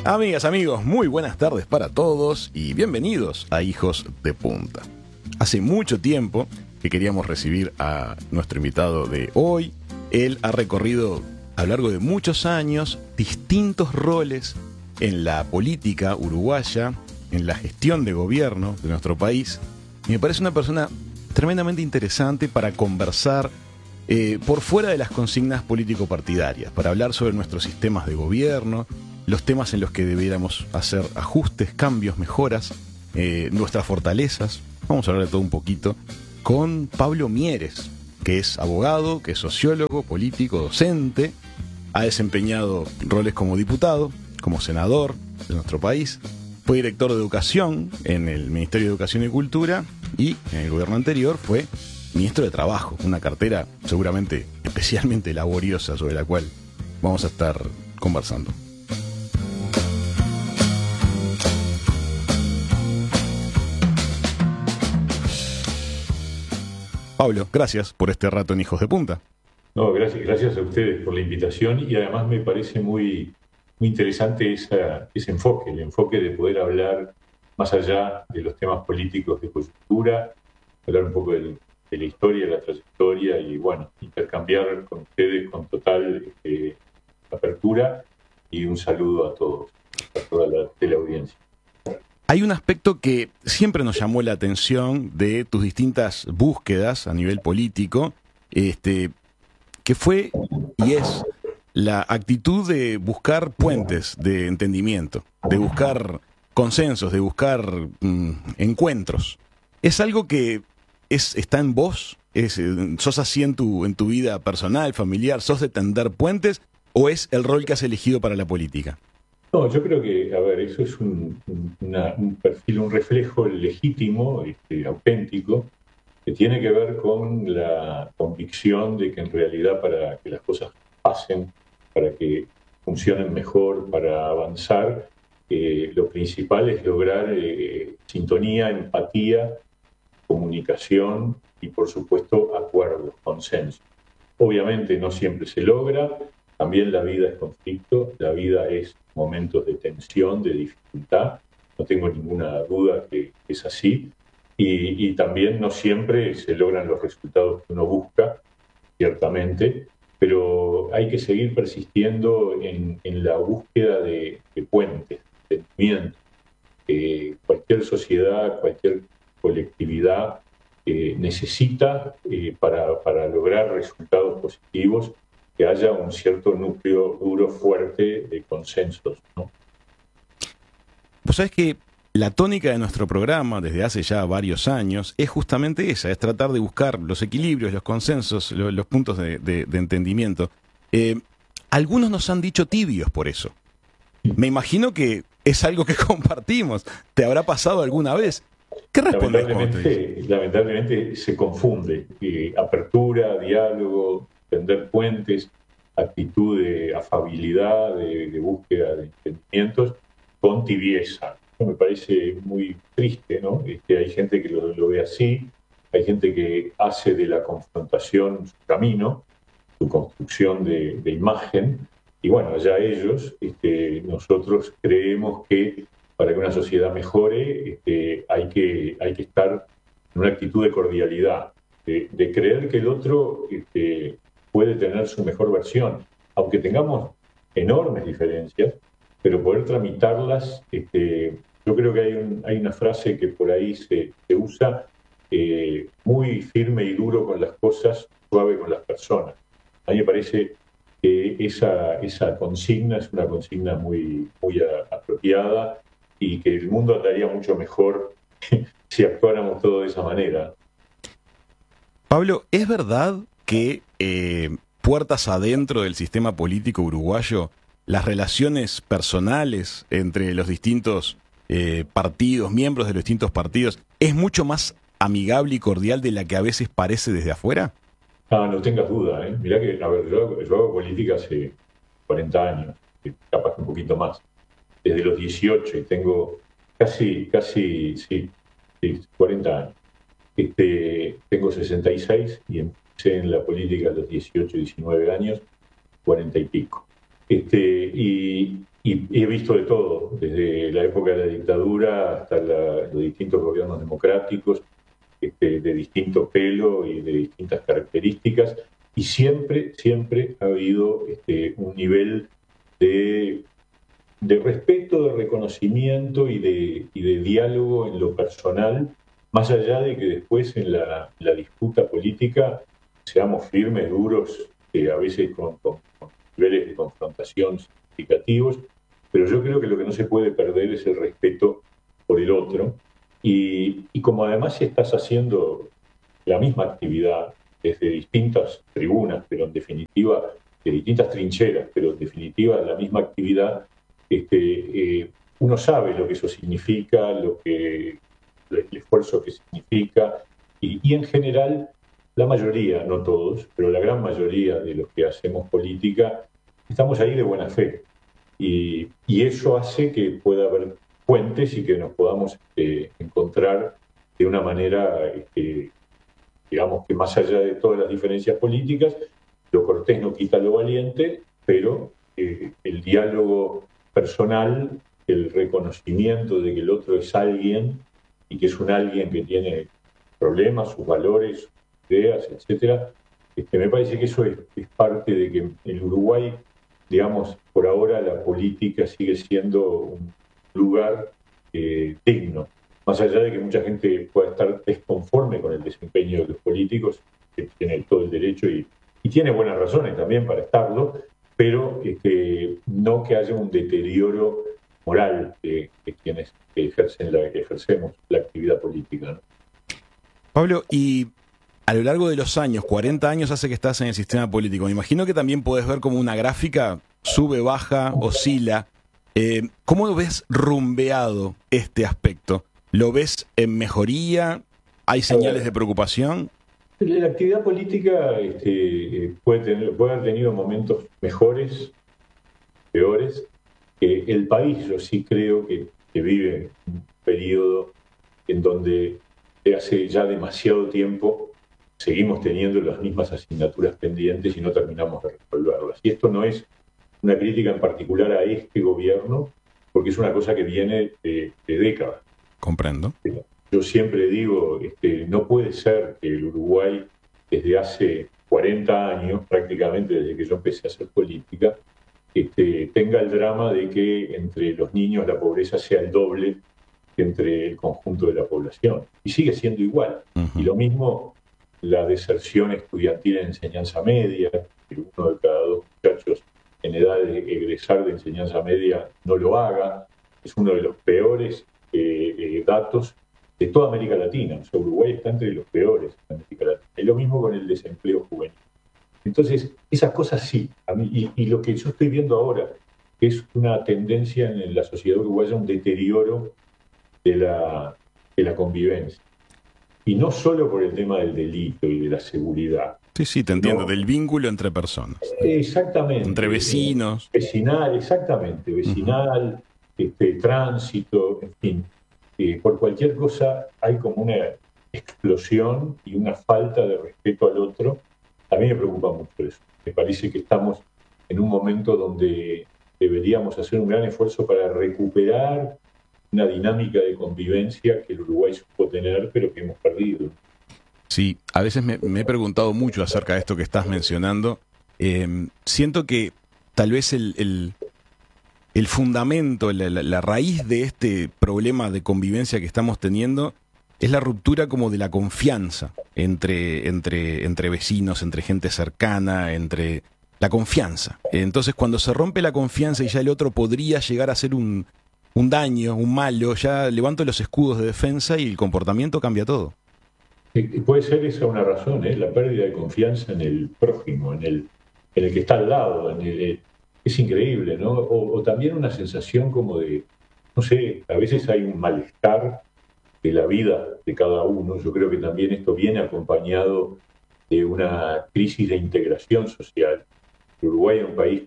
Amigas, amigos, muy buenas tardes para todos y bienvenidos a Hijos de Punta. Hace mucho tiempo que queríamos recibir a nuestro invitado de hoy. Él ha recorrido a lo largo de muchos años distintos roles en la política uruguaya, en la gestión de gobierno de nuestro país. Y me parece una persona tremendamente interesante para conversar por fuera de las consignas político-partidarias, para hablar sobre nuestros sistemas de gobierno, los temas en los que debiéramos hacer ajustes, cambios, mejoras, nuestras fortalezas. Vamos a hablar de todo un poquito con Pablo Mieres, que es abogado, que es sociólogo, político, docente, ha desempeñado roles como diputado, como senador de nuestro país, fue director de educación en el Ministerio de Educación y Cultura y en el gobierno anterior fue ministro de Trabajo, una cartera seguramente especialmente laboriosa sobre la cual vamos a estar conversando. Pablo, gracias por este rato en Hijos de Punta. No, gracias a ustedes por la invitación y además me parece muy interesante ese enfoque, el enfoque de poder hablar más allá de los temas políticos de coyuntura, hablar un poco de la historia, de la trayectoria y bueno, intercambiar con ustedes con total apertura y un saludo a todos, a toda la teleaudiencia. Hay un aspecto que siempre nos llamó la atención de tus distintas búsquedas a nivel político, que fue y es la actitud de buscar puentes de entendimiento, de buscar consensos, de buscar encuentros. ¿Es algo que está en vos? ¿Sos así en tu vida personal, familiar? ¿Sos de tender puentes? ¿O es el rol que has elegido para la política? No, yo creo que, eso es un perfil, un reflejo legítimo, auténtico, que tiene que ver con la convicción de que en realidad para que las cosas pasen, para que funcionen mejor, para avanzar, lo principal es lograr sintonía, empatía, comunicación y, por supuesto, acuerdos, consenso. Obviamente no siempre se logra, también la vida es conflicto, la vida es momentos de tensión, de dificultad, no tengo ninguna duda que es así, y también no siempre se logran los resultados que uno busca, ciertamente, pero hay que seguir persistiendo en la búsqueda de puentes, de entendimiento. Cualquier sociedad, cualquier colectividad necesita para lograr resultados positivos que haya un cierto núcleo duro, fuerte de consensos, ¿no? Vos sabés que la tónica de nuestro programa desde hace ya varios años es justamente esa, es tratar de buscar los equilibrios, los consensos, los puntos de entendimiento. Algunos nos han dicho tibios por eso. Me imagino que es algo que compartimos. ¿Te habrá pasado alguna vez? ¿Qué respondes? Lamentablemente se confunde apertura, diálogo, tender puentes, actitud de afabilidad, de búsqueda de entendimientos, con tibieza. Eso me parece muy triste, ¿no? Hay gente que lo ve así, hay gente que hace de la confrontación su camino, su construcción de imagen, y bueno, allá ellos. Nosotros creemos que para que una sociedad mejore hay que estar en una actitud de cordialidad, de creer que el otro puede tener su mejor versión, aunque tengamos enormes diferencias, pero poder tramitarlas. Yo creo que hay una frase que por ahí se usa, muy firme y duro con las cosas, suave con las personas. A mí me parece que esa consigna es una consigna muy apropiada y que el mundo andaría mucho mejor si actuáramos todos de esa manera. Pablo, ¿es verdad que puertas adentro del sistema político uruguayo, las relaciones personales entre los distintos partidos, miembros de los distintos partidos, es mucho más amigable y cordial de la que a veces parece desde afuera? No tengas duda, ¿eh? Mirá que, yo hago política hace 40 años, capaz que un poquito más, desde los 18 y tengo casi 40 años. Tengo 66 y empecé en la política a los 18, 19 años, 40 y pico. Y y he visto de todo, desde la época de la dictadura hasta los distintos gobiernos democráticos, de distinto pelo y de distintas características, y siempre, siempre ha habido un nivel de respeto, de reconocimiento y de diálogo en lo personal, más allá de que después en la disputa política seamos firmes, duros, a veces con niveles de confrontación significativos, pero yo creo que lo que no se puede perder es el respeto por el otro. Y como además estás haciendo la misma actividad desde distintas tribunas, pero en definitiva, de distintas trincheras, pero en definitiva la misma actividad, uno sabe lo que eso significa, el esfuerzo que significa, y en general la mayoría, no todos, pero la gran mayoría de los que hacemos política, estamos ahí de buena fe. Y eso hace que pueda haber puentes y que nos podamos encontrar de una manera, digamos que más allá de todas las diferencias políticas, lo cortés no quita lo valiente, pero el diálogo personal, el reconocimiento de que el otro es alguien y que es un alguien que tiene problemas, sus valores, sus ideas, etcétera, me parece que eso es parte de que en Uruguay, digamos, por ahora la política sigue siendo un lugar digno, más allá de que mucha gente pueda estar desconforme con el desempeño de los políticos, que tiene todo el derecho y tiene buenas razones también para estarlo, pero no que haya un deterioro moral de quienes ejercemos la actividad política, ¿no? Pablo, y a lo largo de los años, 40 años hace que estás en el sistema político, me imagino que también podés ver como una gráfica sube, baja, oscila. ¿Cómo ves rumbeado este aspecto? ¿Lo ves en mejoría? ¿Hay señales de preocupación? La actividad política puede haber tenido momentos mejores, peores. El país, yo sí creo que vive un periodo en donde hace ya demasiado tiempo seguimos teniendo las mismas asignaturas pendientes y no terminamos de resolverlas. Y esto no es una crítica en particular a este gobierno, porque es una cosa que viene de décadas. Comprendo. Yo siempre digo, no puede ser que el Uruguay, desde hace 40 años, prácticamente desde que yo empecé a hacer política, tenga el drama de que entre los niños la pobreza sea el doble que entre el conjunto de la población. Y sigue siendo igual. Y lo mismo la deserción estudiantil en enseñanza media, que uno de cada dos muchachos en edad de egresar de enseñanza media no lo haga, es uno de los peores datos de toda América Latina. O sea, Uruguay está entre los peores en América Latina. Y lo mismo con el desempleo juvenil. Entonces, esas cosas sí. A mí, y lo que yo estoy viendo ahora, que es una tendencia en la sociedad uruguaya, un deterioro de la convivencia. Y no solo por el tema del delito y de la seguridad. Sí, te entiendo, del vínculo entre personas. Exactamente. Entre vecinos. Vecinal, exactamente. Vecinal, tránsito, en fin. Por cualquier cosa hay como una explosión y una falta de respeto al otro. A mí me preocupa mucho eso. Me parece que estamos en un momento donde deberíamos hacer un gran esfuerzo para recuperar una dinámica de convivencia que el Uruguay supo tener, pero que hemos perdido. Sí, a veces me he preguntado mucho acerca de esto que estás mencionando. Siento que tal vez el fundamento, la raíz de este problema de convivencia que estamos teniendo es la ruptura como de la confianza entre vecinos, entre gente cercana, entre la confianza. Entonces, cuando se rompe la confianza y ya el otro podría llegar a ser un daño, un malo, ya levanto los escudos de defensa y el comportamiento cambia todo. Puede ser esa una razón, la pérdida de confianza en el prójimo, en el que está al lado. Es increíble, ¿no? O también una sensación como de, no sé, a veces hay un malestar de la vida de cada uno. Yo creo que también esto viene acompañado de una crisis de integración social. Uruguay era un país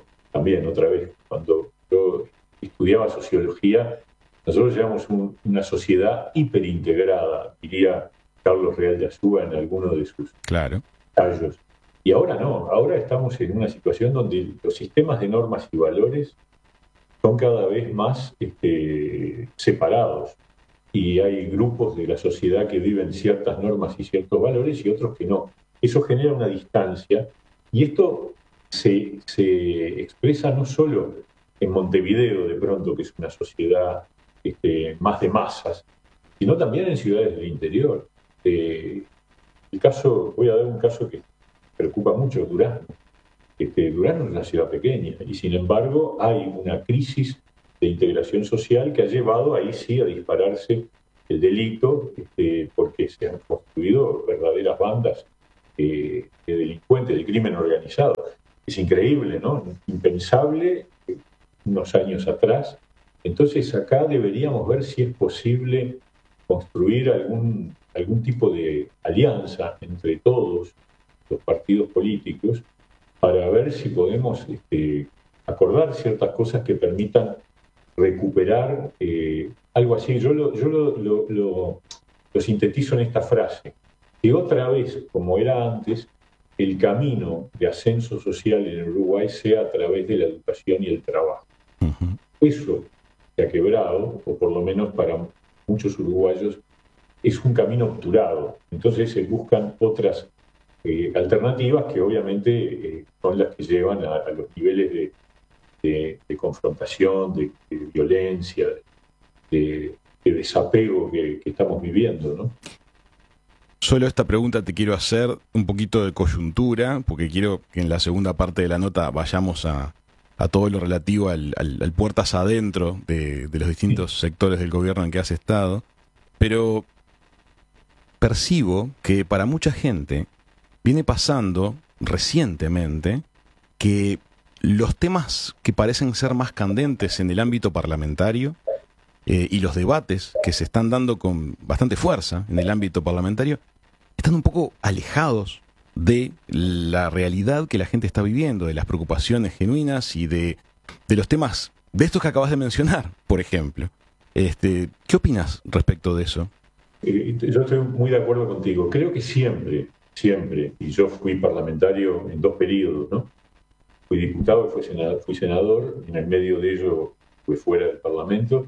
cuando yo estudiaba sociología, nosotros éramos una sociedad hiperintegrada, diría Carlos Real de Azúa en alguno de sus ensayos. Y ahora no, ahora estamos en una situación donde los sistemas de normas y valores son cada vez más separados, y hay grupos de la sociedad que viven ciertas normas y ciertos valores y otros que no. Eso genera una distancia, y esto se expresa no solo en Montevideo, de pronto, que es una sociedad más de masas, sino también en ciudades del interior. Voy a dar un caso que preocupa mucho: Durazno. Durazno es una ciudad pequeña y, sin embargo, hay una crisis de integración social que ha llevado ahí sí a dispararse el delito, porque se han construido verdaderas bandas de delincuentes, de crimen organizado. Es increíble, ¿no? Impensable unos años atrás. Entonces acá deberíamos ver si es posible construir algún tipo de alianza entre todos los partidos políticos para ver si podemos acordar ciertas cosas que permitan recuperar algo así. Yo lo sintetizo en esta frase: que otra vez, como era antes, el camino de ascenso social en Uruguay sea a través de la educación y el trabajo. Uh-huh. Eso se ha quebrado, o por lo menos para muchos uruguayos es un camino obturado. Entonces se buscan otras alternativas que obviamente son las que llevan a los niveles de confrontación, de violencia, de desapego que estamos viviendo, ¿no? Solo esta pregunta te quiero hacer un poquito de coyuntura, porque quiero que en la segunda parte de la nota vayamos a todo lo relativo al puertas adentro de los distintos sectores del gobierno en que has estado. Pero percibo que para mucha gente viene pasando recientemente que los temas que parecen ser más candentes en el ámbito parlamentario y los debates que se están dando con bastante fuerza en el ámbito parlamentario están un poco alejados de la realidad que la gente está viviendo, de las preocupaciones genuinas y de los temas de estos que acabas de mencionar, por ejemplo. ¿Qué opinas respecto de eso? Yo estoy muy de acuerdo contigo. Creo que siempre, y yo fui parlamentario en 2 periodos, ¿no? Fui diputado y fui senador, en el medio de ello fui fuera del Parlamento,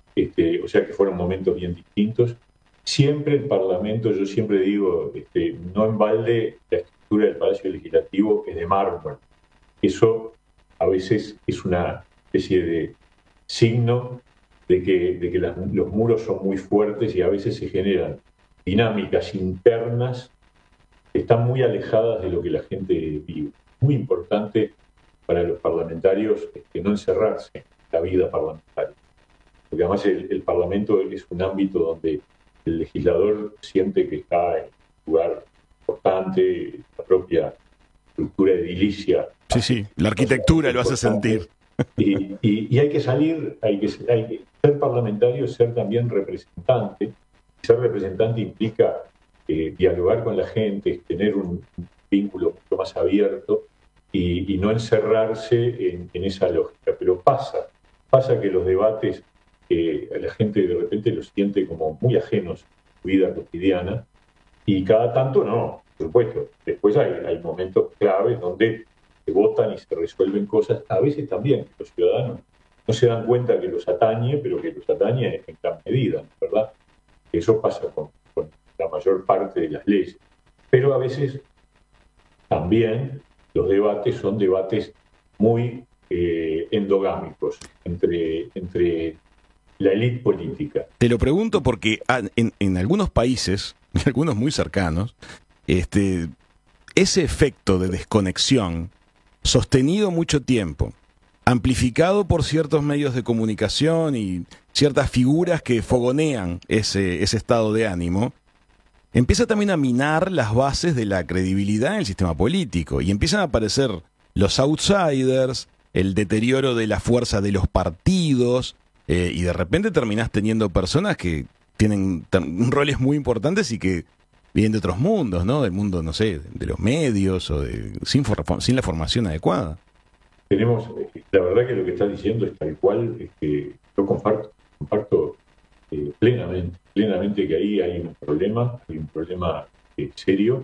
o sea que fueron momentos bien distintos. Siempre el Parlamento, yo siempre digo, no en balde la estructura del Palacio Legislativo es de mármol. Eso a veces es una especie de signo de que los muros son muy fuertes y a veces se generan dinámicas internas que están muy alejadas de lo que la gente vive. Muy importante para los parlamentarios no encerrarse en la vida parlamentaria, porque además el Parlamento es un ámbito donde el legislador siente que está en un lugar importante, la propia estructura edilicia. Sí, la arquitectura lo hace sentir. Y hay que salir, hay que ser parlamentario, ser también representante. Ser representante implica dialogar con la gente, tener un vínculo mucho más abierto y no encerrarse en esa lógica. Pero pasa que los debates la gente de repente los siente como muy ajenos a su vida cotidiana, y cada tanto no, por supuesto. Después hay momentos claves donde se votan y se resuelven cosas, a veces también los ciudadanos no se dan cuenta que los atañe, pero que los atañe en gran medida, ¿verdad? Eso pasa con la mayor parte de las leyes. Pero a veces también los debates son debates muy endogámicos entre la élite política. Te lo pregunto porque en algunos países, en algunos muy cercanos, ese efecto de desconexión sostenido mucho tiempo, amplificado por ciertos medios de comunicación y ciertas figuras que fogonean ese estado de ánimo, empieza también a minar las bases de la credibilidad en el sistema político y empiezan a aparecer los outsiders, el deterioro de la fuerza de los partidos, y de repente terminás teniendo personas que tienen roles muy importantes y que vienen de otros mundos, ¿no? Del mundo, no sé, de los medios o sin la formación adecuada. Tenemos, la verdad que lo que estás diciendo es tal cual, yo comparto plenamente que ahí hay un problema serio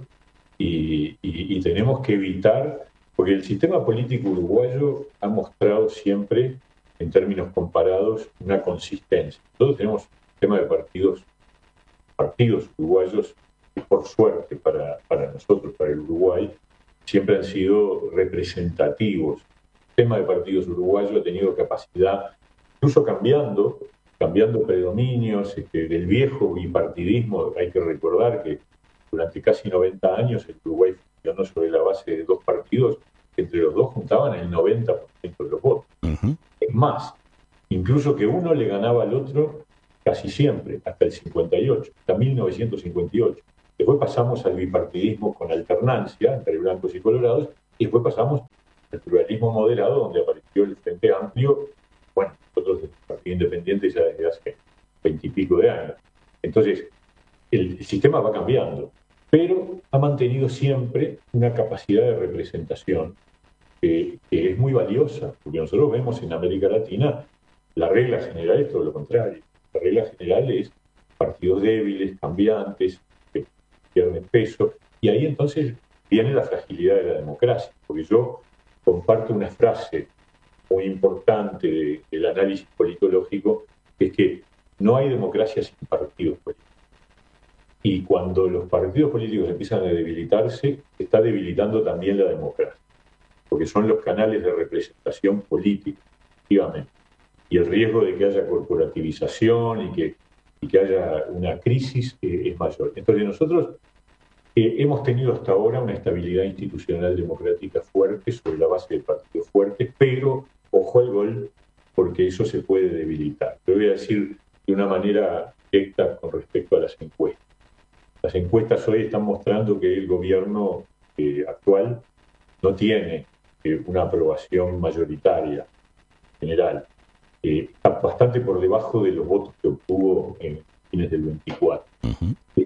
y tenemos que evitar, porque el sistema político uruguayo ha mostrado siempre en términos comparados, una consistencia. Nosotros tenemos un sistema de partidos uruguayos que, por suerte para nosotros, para el Uruguay, siempre han sido representativos. El sistema de partidos uruguayos ha tenido capacidad, incluso cambiando predominios del viejo bipartidismo. Hay que recordar que durante casi 90 años el Uruguay funcionó sobre la base de dos partidos que entre los dos juntaban el 90% de los votos. Uh-huh. Es más, incluso que uno le ganaba al otro casi siempre, hasta el 58, hasta 1958. Después pasamos al bipartidismo con alternancia entre blancos y colorados, y después pasamos al pluralismo moderado, donde apareció el Frente Amplio. Bueno, nosotros del Partido Independiente ya desde hace 20 y pico de años. Entonces, el sistema va cambiando, pero ha mantenido siempre una capacidad de representación que es muy valiosa, porque nosotros vemos en América Latina la regla general es todo lo contrario. La regla general es partidos débiles, cambiantes, que pierden peso, y ahí entonces viene la fragilidad de la democracia, porque yo comparto una frase muy importante del análisis politológico, que es que no hay democracia sin partidos políticos. Y cuando los partidos políticos empiezan a debilitarse, está debilitando también la democracia, porque son los canales de representación política, efectivamente. Y el riesgo de que haya corporativización y que haya una crisis es mayor. Entonces nosotros hemos tenido hasta ahora una estabilidad institucional democrática fuerte sobre la base de partidos fuertes, pero ojo al gol, porque eso se puede debilitar. Lo voy a decir de una manera directa con respecto a las encuestas. Las encuestas hoy están mostrando que el gobierno actual no tiene una aprobación mayoritaria general. Está bastante por debajo de los votos que obtuvo en fines del 24. Uh-huh.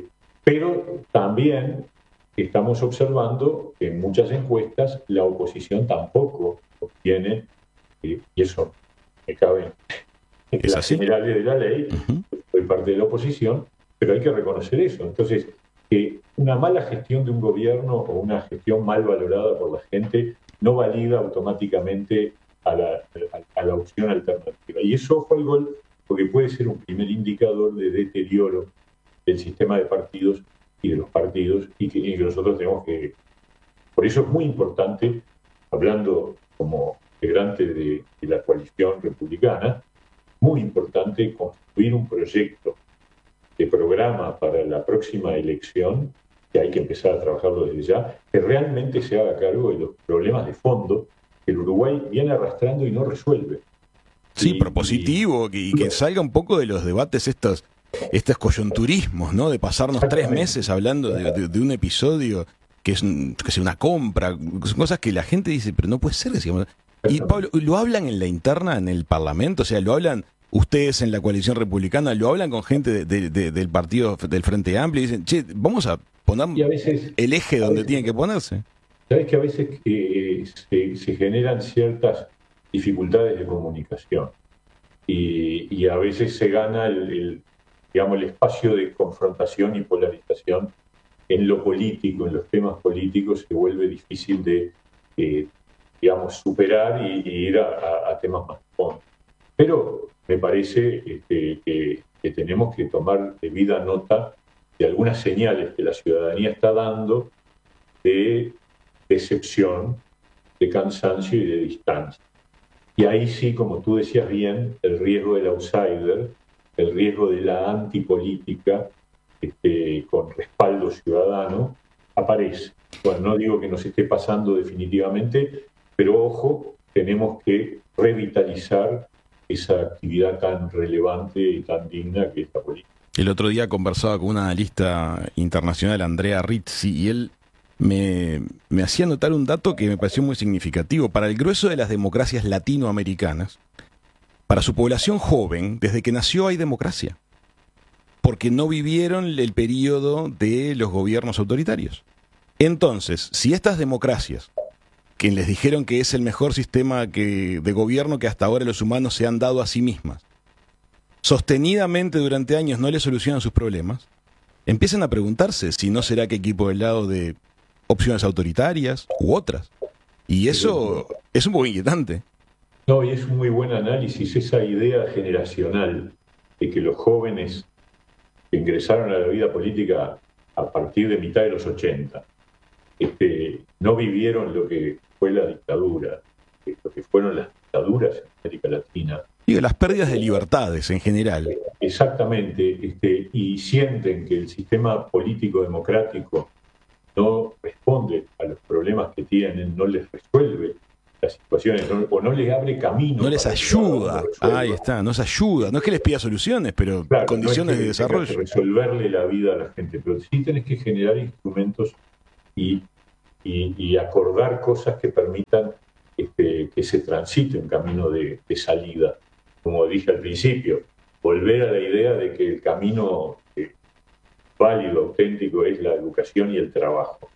Pero también estamos observando que en muchas encuestas la oposición tampoco obtiene, y eso me cabe en las generales de la ley. Uh-huh. Soy parte de la oposición, pero hay que reconocer eso. Entonces, una mala gestión de un gobierno o una gestión mal valorada por la gente no valida automáticamente a la opción alternativa. Y eso, ojo al gol, porque puede ser un primer indicador de deterioro del sistema de partidos y de los partidos, y que nosotros tenemos que... Por eso es muy importante, hablando como integrante de la coalición republicana, muy importante construir un proyecto de programa para la próxima elección, que hay que empezar a trabajarlo desde ya, que realmente se haga cargo de los problemas de fondo que el Uruguay viene arrastrando y no resuelve. Sí, propositivo, y que salga un poco de los debates estos coyunturismos, ¿no? De pasarnos 3 meses hablando de un episodio que es una compra, son cosas que la gente dice, pero no puede ser, digamos. Y Pablo, ¿lo hablan en la interna, en el Parlamento? O sea, ¿lo hablan ustedes en la coalición republicana? ¿Lo hablan con gente del partido del Frente Amplio? Y dicen, che, vamos a poner el eje donde tiene que ponerse. Sabes que a veces se generan ciertas dificultades de comunicación y a veces se gana el espacio de confrontación y polarización en lo político, en los temas políticos, se vuelve difícil de superar y ir a temas más profundos. Pero me parece que tenemos que tomar debida nota de algunas señales que la ciudadanía está dando de decepción, de cansancio y de distancia. Y ahí sí, como tú decías bien, el riesgo del outsider, el riesgo de la antipolítica con respaldo ciudadano aparece. Bueno, no digo que nos esté pasando definitivamente, pero ojo, tenemos que revitalizar esa actividad tan relevante y tan digna que es la política. El otro día conversaba con un analista internacional, Andrea Rizzi, y él me hacía notar un dato que me pareció muy significativo. Para el grueso de las democracias latinoamericanas, para su población joven, desde que nació hay democracia, porque no vivieron el periodo de los gobiernos autoritarios. Entonces, si estas democracias, que les dijeron que es el mejor sistema de gobierno que hasta ahora los humanos se han dado a sí mismas, sostenidamente durante años no les solucionan sus problemas, empiezan a preguntarse si no será que equipo del lado de opciones autoritarias u otras. Y eso es un poco inquietante. No, y es un muy buen análisis esa idea generacional de que los jóvenes que ingresaron a la vida política a partir de mitad de los 80 no vivieron lo que fue la dictadura, lo que fueron las dictaduras en América Latina. Digo, las pérdidas de libertades en general. Exactamente, y sienten que el sistema político democrático no responde a los problemas que tienen, no les resuelve las situaciones, o no les abre camino. No les ayuda. Ahí está, no les ayuda. No es que les pida soluciones, pero claro, condiciones no es que de desarrollo. Que resolverle la vida a la gente, pero sí tenés que generar instrumentos y acordar cosas que permitan que se transite un camino de salida. Como dije al principio, volver a la idea de que el camino válido, auténtico, es la educación y el trabajo.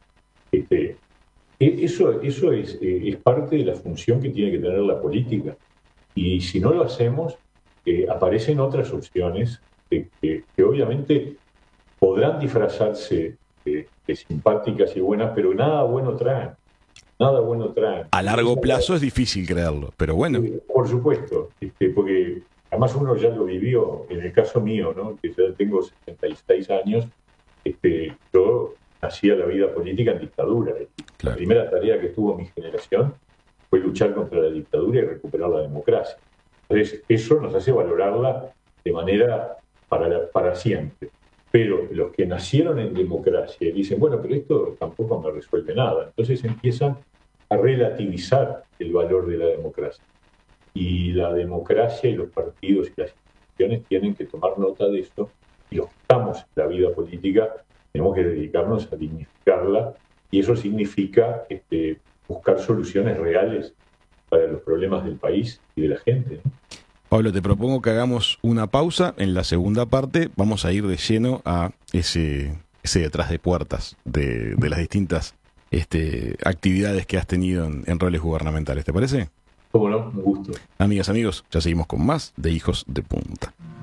Eso es parte de la función que tiene que tener la política. Y si no lo hacemos, aparecen otras opciones que obviamente podrán disfrazarse de simpáticas y buenas, pero nada bueno traen. Nada bueno traen. A largo plazo es difícil creerlo, pero bueno. Por supuesto, porque además uno ya lo vivió, en el caso mío, ¿no? Que ya tengo 76 años, yo nací a la vida política en dictadura. Claro. La primera tarea que tuvo mi generación fue luchar contra la dictadura y recuperar la democracia. Entonces, eso nos hace valorarla de manera para siempre. Pero los que nacieron en democracia dicen, bueno, pero esto tampoco me resuelve nada. Entonces empiezan a relativizar el valor de la democracia. Y la democracia y los partidos y las instituciones tienen que tomar nota de esto, y los que estamos en la vida política tenemos que dedicarnos a dignificarla, y eso significa buscar soluciones reales para los problemas del país y de la gente, ¿no? Pablo, te propongo que hagamos una pausa. En la segunda parte vamos a ir de lleno a ese detrás de puertas de las distintas actividades que has tenido en roles gubernamentales. ¿Te parece? Cómo no, un gusto. Amigas, amigos, ya seguimos con más de Hijos de Punta.